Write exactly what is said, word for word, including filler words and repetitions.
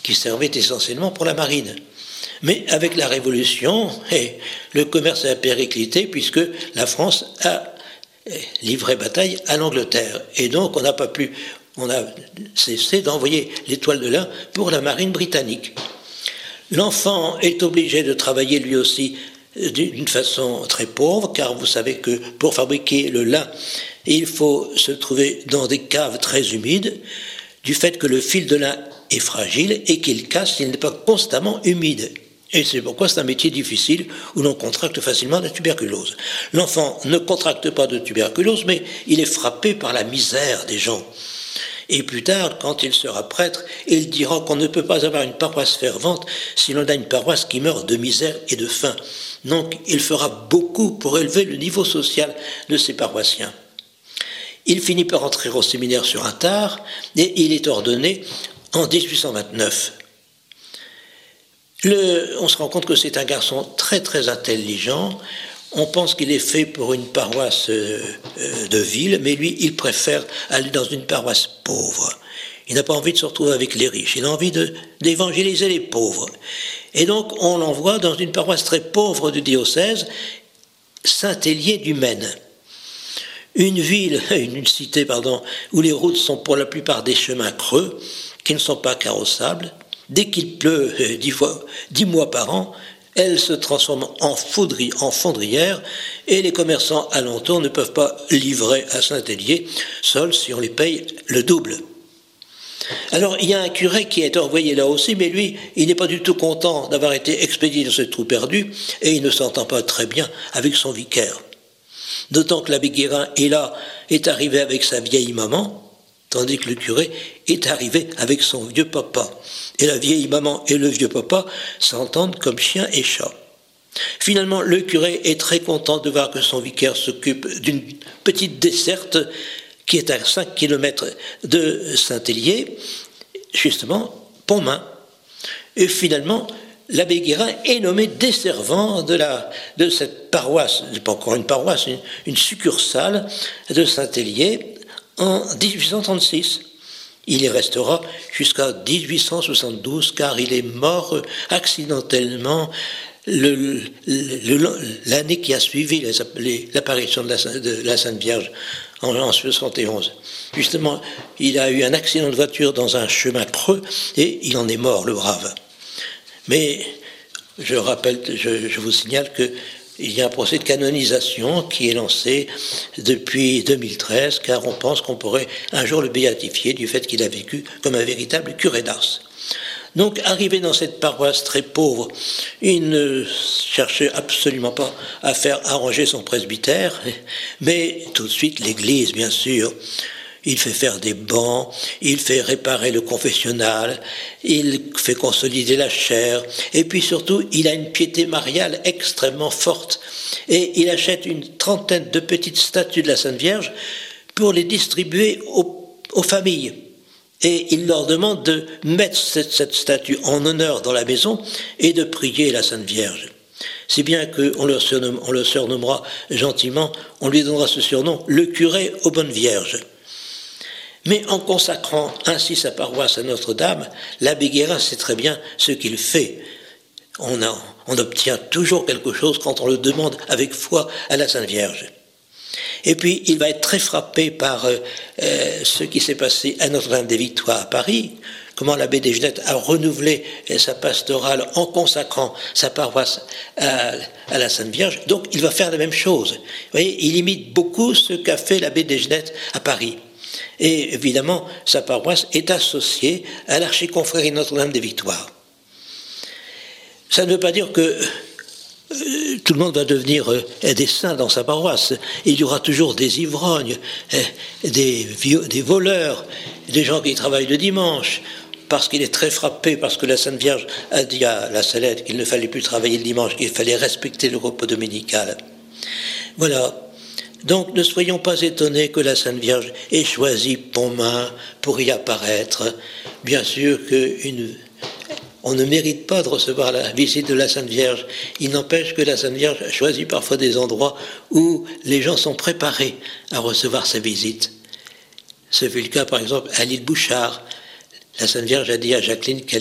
qui servait essentiellement pour la marine. Mais avec la Révolution, eh, le commerce a périclité puisque la France a livré bataille à l'Angleterre. Et donc on n'a pas pu, on a cessé d'envoyer les toiles de lin pour la marine britannique. L'enfant est obligé de travailler lui aussi d'une façon très pauvre, car vous savez que pour fabriquer le lin, il faut se trouver dans des caves très humides, du fait que le fil de lin est fragile et qu'il casse s'il n'est pas constamment humide. Et c'est pourquoi c'est un métier difficile où l'on contracte facilement la tuberculose. L'enfant ne contracte pas de tuberculose, mais il est frappé par la misère des gens. Et plus tard, quand il sera prêtre, il dira qu'on ne peut pas avoir une paroisse fervente si l'on a une paroisse qui meurt de misère et de faim. Donc il fera beaucoup pour élever le niveau social de ses paroissiens. Il finit par entrer au séminaire sur un tard et il est ordonné en dix-huit cent vingt-neuf. Le, on se rend compte que c'est un garçon très très intelligent. On pense qu'il est fait pour une paroisse euh, de ville, mais lui, il préfère aller dans une paroisse pauvre. Il n'a pas envie de se retrouver avec les riches, il a envie de, d'évangéliser les pauvres. Et donc, on l'envoie dans une paroisse très pauvre du diocèse, Saint-Hélier du Maine. Une ville, une cité, pardon, où les routes sont pour la plupart des chemins creux, qui ne sont pas carrossables. Dès qu'il pleut euh, dix, fois, dix mois par an, elle se transforme en, foudri, en fondrière et les commerçants alentours ne peuvent pas livrer à Saint-Hélier, seuls si on les paye le double. Alors il y a un curé qui est envoyé là aussi, mais lui, il n'est pas du tout content d'avoir été expédié dans ce trou perdu et il ne s'entend pas très bien avec son vicaire. D'autant que l'abbé Guérin est là, est arrivé avec sa vieille maman, tandis que le curé est arrivé avec son vieux papa. Et la vieille maman et le vieux papa s'entendent comme chien et chat. Finalement, le curé est très content de voir que son vicaire s'occupe d'une petite desserte qui est à cinq kilomètres de Saint-Hélier, justement, Pontmain. Et finalement, l'abbé Guérin est nommé desservant de, la, de cette paroisse, pas encore une paroisse, une, une succursale de Saint-Hélier, en dix-huit cent trente-six. Il y restera jusqu'à dix-huit cent soixante-douze, car il est mort accidentellement le, le, le, l'année qui a suivi les, les, l'apparition de la, de la Sainte Vierge, en, en soixante et onze. Justement, il a eu un accident de voiture dans un chemin creux, et il en est mort, le brave. Mais je rappelle, je, je vous signale que il y a un procès de canonisation qui est lancé depuis deux mille treize, car on pense qu'on pourrait un jour le béatifier du fait qu'il a vécu comme un véritable curé d'Ars. Donc, arrivé dans cette paroisse très pauvre, il ne cherchait absolument pas à faire arranger son presbytère, mais tout de suite l'église, bien sûr. Il fait faire des bancs, il fait réparer le confessionnal, il fait consolider la chaire, et puis surtout, il a une piété mariale extrêmement forte. Et il achète une trentaine de petites statues de la Sainte Vierge pour les distribuer aux, aux familles. Et il leur demande de mettre cette, cette statue en honneur dans la maison et de prier la Sainte Vierge. Si bien qu'on le surnomme, on le surnommera gentiment, on lui donnera ce surnom, le curé aux bonnes vierges. Mais en consacrant ainsi sa paroisse à Notre-Dame, l'abbé Guérin sait très bien ce qu'il fait. On, a, on obtient toujours quelque chose quand on le demande avec foi à la Sainte Vierge. Et puis, il va être très frappé par euh, ce qui s'est passé à Notre-Dame-des-Victoires à Paris, comment l'abbé Desgenettes a renouvelé sa pastorale en consacrant sa paroisse à, à la Sainte Vierge. Donc, il va faire la même chose. Vous voyez, il imite beaucoup ce qu'a fait l'abbé Desgenettes à Paris. Et évidemment, sa paroisse est associée à l'archiconfrérie Notre-Dame-des-Victoires. Ça ne veut pas dire que euh, tout le monde va devenir euh, des saints dans sa paroisse. Il y aura toujours des ivrognes, euh, des, des voleurs, des gens qui travaillent le dimanche, parce qu'il est très frappé, parce que la Sainte Vierge a dit à la Salette qu'il ne fallait plus travailler le dimanche, qu'il fallait respecter le repos dominical. Voilà. Donc ne soyons pas étonnés que la Sainte Vierge ait choisi Pontmain pour y apparaître. Bien sûr qu'une... on ne mérite pas de recevoir la visite de la Sainte Vierge. Il n'empêche que la Sainte Vierge choisit parfois des endroits où les gens sont préparés à recevoir sa visite. Ce fut le cas par exemple à l'île Bouchard. La Sainte Vierge a dit à Jacqueline qu'elle